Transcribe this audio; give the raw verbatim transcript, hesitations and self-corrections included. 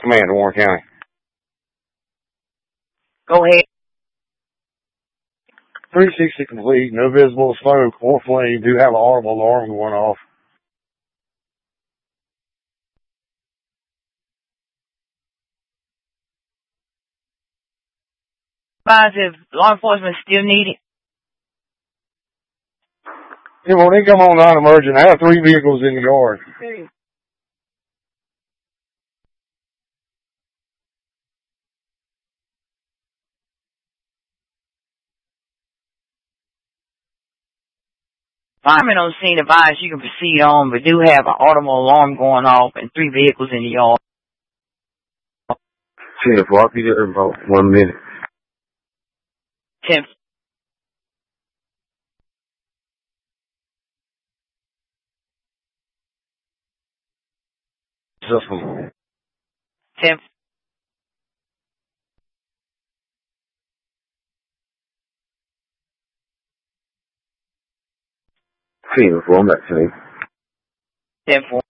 Command, Warren County. Go ahead. three sixty complete, no visible smoke or flame. Do have an audible alarm going off. Advise if law enforcement still needed. Yeah, when they come on non-emergent, I have three vehicles in the yard. Okay. Fireman on scene advise you can proceed on, but do have an audible alarm going off and three vehicles in the yard. ten four, I'll be there in about one minute. ten System. ten ten four, I'm at ten. ten four.